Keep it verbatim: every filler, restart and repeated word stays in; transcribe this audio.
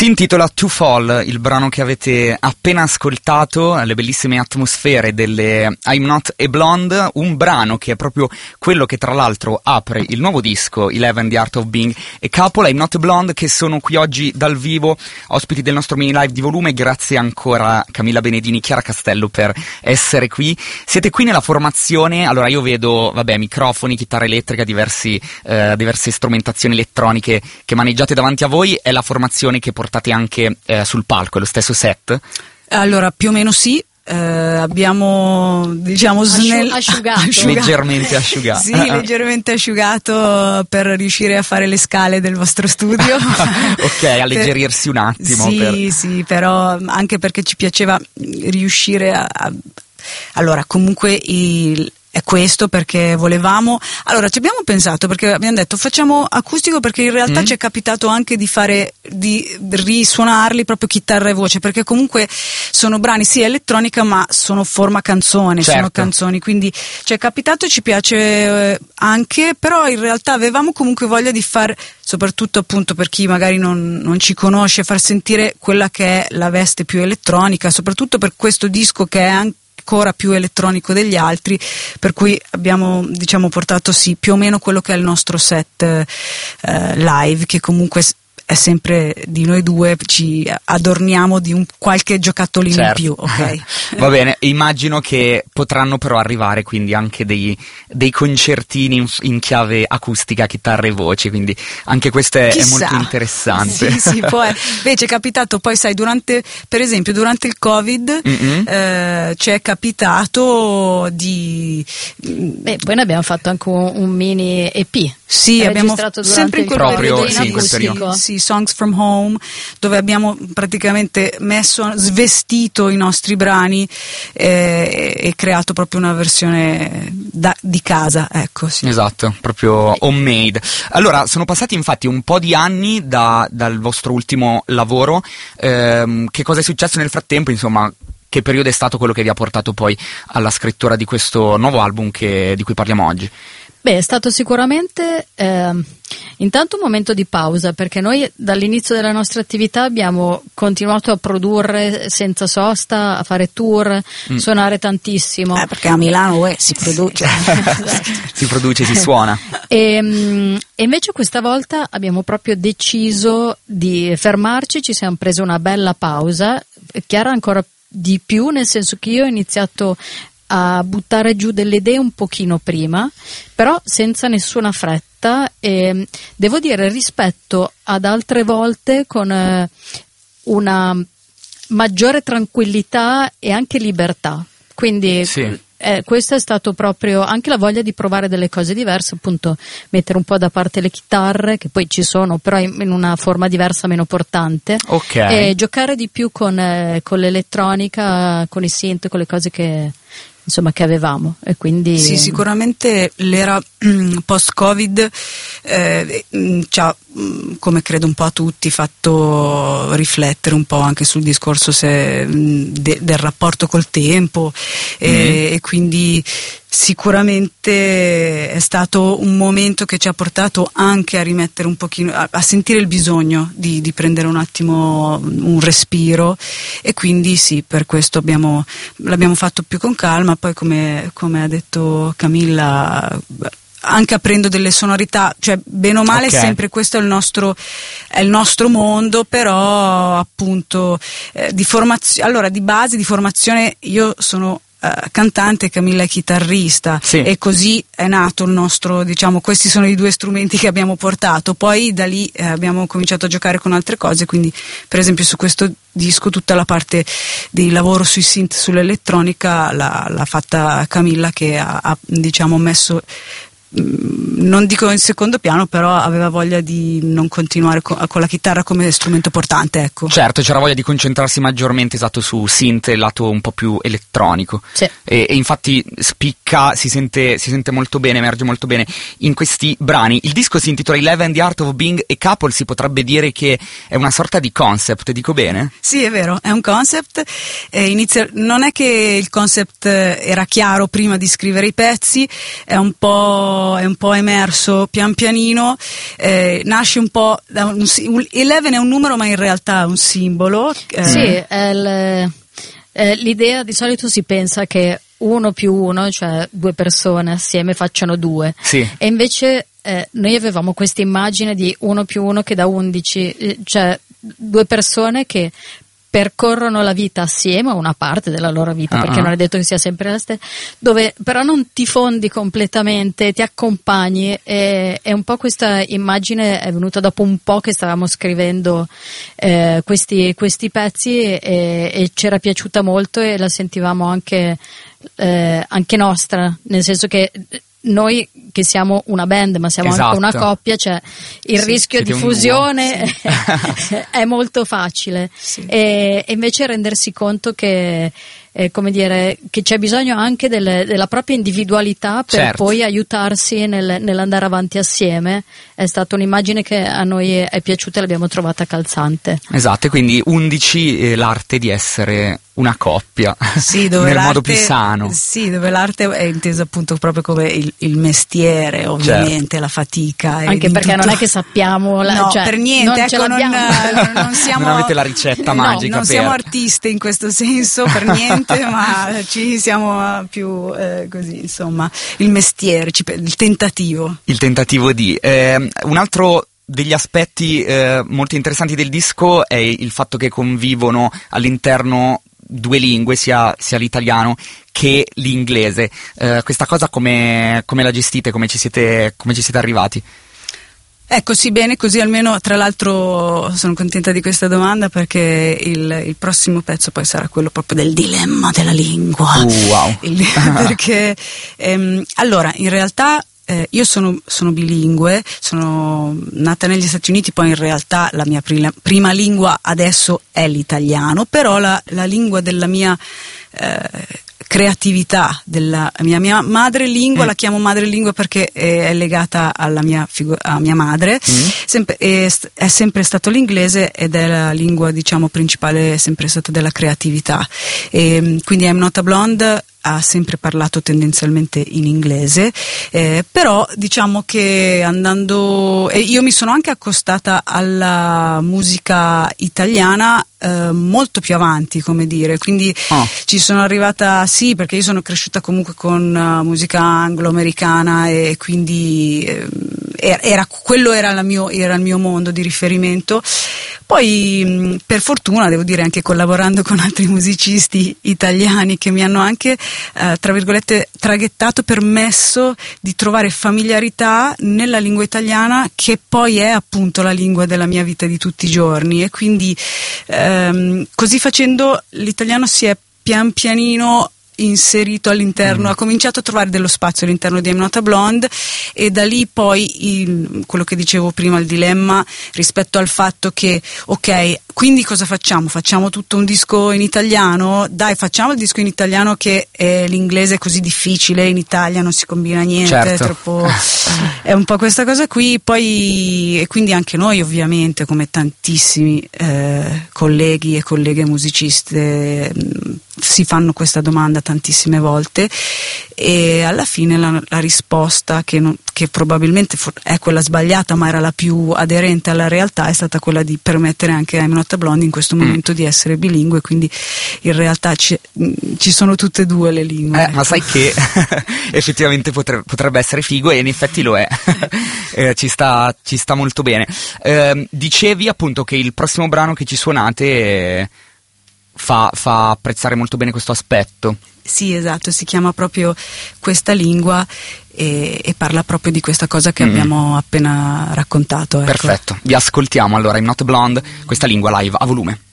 Si intitola To Fall, il brano che avete appena ascoltato, le bellissime atmosfere delle I'm Not a Blonde, un brano che è proprio quello che tra l'altro apre il nuovo disco Eleven The Art of Being a Couple. I'm Not a Blonde, che sono qui oggi dal vivo, ospiti del nostro mini live di volume. Grazie ancora Camilla Benedini, Chiara Castello per essere qui. Siete qui nella formazione, allora io vedo, vabbè, microfoni, chitarra elettrica, diversi, eh, diverse strumentazioni elettroniche che maneggiate davanti a voi. È la formazione che portate anche eh, sul palco, è lo stesso set? Allora, più o meno sì. Eh, abbiamo, diciamo, snell- asciugato. asciugato. Leggermente asciugato. Sì, leggermente asciugato per riuscire a fare le scale del vostro studio. Ok, alleggerirsi un attimo. Sì, per... sì, però anche perché ci piaceva riuscire a... a... Allora, comunque il... è questo perché volevamo, allora ci abbiamo pensato, perché abbiamo detto facciamo acustico, perché in realtà mm. ci è capitato anche di fare, di risuonarli proprio chitarra e voce, perché comunque sono brani sì elettronica ma sono forma canzone, certo. sono canzoni, quindi ci è capitato, ci piace eh, anche, però in realtà avevamo comunque voglia di far, soprattutto appunto per chi magari non, non ci conosce, far sentire quella che è la veste più elettronica, soprattutto per questo disco che è anche ancora più elettronico degli altri, per cui abbiamo, diciamo, portato sì più o meno quello che è il nostro set eh, live, che comunque è sempre di noi due, ci adorniamo di un qualche giocattolino certo. in più, ok? Va bene, immagino che potranno però arrivare quindi anche dei, dei concertini in, in chiave acustica, chitarra e voce, quindi anche questo è, è molto interessante. Sì, sì, poi invece è capitato, poi sai, durante, per esempio durante il Covid mm-hmm. eh, ci è capitato di... Beh, poi ne abbiamo fatto anche un, un mini E P. Sì, abbiamo sempre in quel proprio, periodo, sì, in quel periodo. Sì, Songs from Home, dove abbiamo praticamente messo, svestito i nostri brani eh, e creato proprio una versione da, di casa, ecco. Sì. Esatto, proprio homemade. Allora, sono passati infatti un po' di anni da, dal vostro ultimo lavoro. Ehm, che cosa è successo nel frattempo, insomma? Che periodo è stato quello che vi ha portato poi alla scrittura di questo nuovo album che, di cui parliamo oggi? Beh, è stato sicuramente eh, intanto un momento di pausa, perché noi dall'inizio della nostra attività abbiamo continuato a produrre senza sosta, a fare tour, mm. suonare tantissimo. Eh, perché a Milano uè, si produce. si produce, si suona. E, e invece questa volta abbiamo proprio deciso di fermarci, ci siamo presi una bella pausa, Chiara ancora di più, nel senso che io ho iniziato a buttare giù delle idee un pochino prima, però senza nessuna fretta, e devo dire rispetto ad altre volte con eh, una maggiore tranquillità e anche libertà, quindi sì. eh, questo è stato proprio anche la voglia di provare delle cose diverse, appunto mettere un po' da parte le chitarre che poi ci sono, però in, in una forma diversa, meno portante, okay. e giocare di più con, eh, con l'elettronica, con i synth, con le cose che insomma che avevamo, e quindi sì, sicuramente l'era post-Covid eh, ci ha, come credo un po' a tutti, fatto riflettere un po' anche sul discorso se, de, del rapporto col tempo, e, mm. e quindi sicuramente è stato un momento che ci ha portato anche a rimettere un pochino, a, a sentire il bisogno di, di prendere un attimo un respiro, e quindi sì, per questo abbiamo, l'abbiamo fatto più con calma. Poi come, come ha detto Camilla, anche aprendo delle sonorità, cioè bene o male okay. sempre questo è il nostro è il nostro mondo, però appunto eh, di formazione, allora di base di formazione io sono Uh, cantante, Camilla è chitarrista, sì. e così è nato il nostro, diciamo, questi sono i due strumenti che abbiamo portato. Poi da lì eh, abbiamo cominciato a giocare con altre cose, quindi per esempio su questo disco tutta la parte di lavoro sui synth, sull'elettronica l'ha, l'ha fatta Camilla, che ha, ha diciamo messo, non dico in secondo piano, però aveva voglia di non continuare con, con la chitarra come strumento portante, ecco. Certo, c'era voglia di concentrarsi maggiormente, esatto, su synth, il lato un po' più elettronico. Sì. E, e infatti spicca fatica si sente, si sente molto bene, emerge molto bene in questi brani. Il disco si intitola Eleven, The Art of Being a Couple, si potrebbe dire che è una sorta di concept, dico bene? Sì, è vero, è un concept. Eh, inizia, non è che il concept era chiaro prima di scrivere i pezzi, è un po', è un po' emerso pian pianino, eh, nasce un po' da un, un, Eleven è un numero ma in realtà è un simbolo. Eh. Sì, è il, eh, l'idea di solito si pensa che uno più uno, cioè due persone assieme facciano due, sì. E invece eh, noi avevamo questa immagine di uno più uno che dà undici, eh, cioè due persone che percorrono la vita assieme, una parte della loro vita, uh-huh. perché non è detto che sia sempre la stessa, dove però non ti fondi completamente, ti accompagni, e, e un po' questa immagine è venuta dopo un po' che stavamo scrivendo eh, questi, questi pezzi e, e ci era piaciuta molto e la sentivamo anche, eh, anche nostra, nel senso che noi che siamo una band ma siamo esatto. anche una coppia, cioè il sì, rischio di fusione sì. è molto facile, sì. e, e invece rendersi conto che eh, come dire, che c'è bisogno anche delle, della propria individualità per certo. poi aiutarsi nel, nell'andare avanti assieme, è stata un'immagine che a noi è piaciuta e l'abbiamo trovata calzante. Esatto, e quindi undici eh, l'arte di essere una coppia, sì, dove nel modo più sano. Sì, dove l'arte è intesa appunto proprio come il, il mestiere, ovviamente, certo. la fatica. Anche perché tutto. Non è che sappiamo, la, no, cioè, per niente, non, ecco, non, non siamo. Non avete la ricetta magica. No, non per... siamo artiste in questo senso, per niente, ma ci siamo più eh, così, insomma, il mestiere, il tentativo. Il tentativo di. Eh, un altro degli aspetti eh, molto interessanti del disco è il fatto che convivono all'interno due lingue, sia, sia l'italiano che l'inglese. Eh, questa cosa come, come la gestite? Come ci siete, come ci siete arrivati? Ecco, sì, bene, così almeno, tra l'altro sono contenta di questa domanda perché il, il prossimo pezzo poi sarà quello proprio del dilemma della lingua. Uh, wow. Il, perché, ehm, allora, in realtà Eh, io sono, sono bilingue, sono nata negli Stati Uniti, poi in realtà la mia prima, prima lingua adesso è l'italiano, però la, la lingua della mia eh, creatività, della mia, mia madrelingua, mm. la chiamo madrelingua perché è, è legata alla mia, figu- alla mia madre, mm. sempre, è, è sempre stato l'inglese ed è la lingua, diciamo, principale, è sempre stata della creatività, e quindi I'm Not a Blonde ha sempre parlato tendenzialmente in inglese, eh, però diciamo che andando, e io mi sono anche accostata alla musica italiana eh, molto più avanti, come dire, quindi oh. ci sono arrivata, sì, perché io sono cresciuta comunque con uh, musica anglo-americana e quindi eh, era, quello era, la mio, era il mio mondo di riferimento. Poi mh, per fortuna, devo dire, anche collaborando con altri musicisti italiani che mi hanno anche eh, tra virgolette traghettato, permesso di trovare familiarità nella lingua italiana, che poi è appunto la lingua della mia vita di tutti i giorni, e quindi ehm, così facendo l'italiano si è pian pianino inserito all'interno, mm. ha cominciato a trovare dello spazio all'interno di I'm Not a Blonde, e da lì poi il, quello che dicevo prima, il dilemma rispetto al fatto che ok, quindi cosa facciamo? Facciamo tutto un disco in italiano? Dai, facciamo il disco in italiano, che è, l'inglese è così difficile, in Italia non si combina niente, certo. è troppo è un po' questa cosa qui. Poi, e quindi anche noi ovviamente, come tantissimi eh, colleghi e colleghe musiciste, mh, si fanno questa domanda tantissime volte, e alla fine la, la risposta, che, non, che probabilmente è quella sbagliata ma era la più aderente alla realtà, è stata quella di permettere anche a I'm Not a Blonde in questo momento mm. di essere bilingue, quindi in realtà ci, ci sono tutte e due le lingue. Eh, ecco. Ma sai che effettivamente potrebbe, potrebbe essere figo, e in effetti lo è. eh, ci, sta, ci sta molto bene. Eh, dicevi appunto che il prossimo brano che ci suonate eh, fa, fa apprezzare molto bene questo aspetto. Sì, esatto, si chiama proprio Questa lingua e, e parla proprio di questa cosa che mm. abbiamo appena raccontato. Ecco. Perfetto, vi ascoltiamo allora I'm Not a Blonde, Questa lingua live a volume.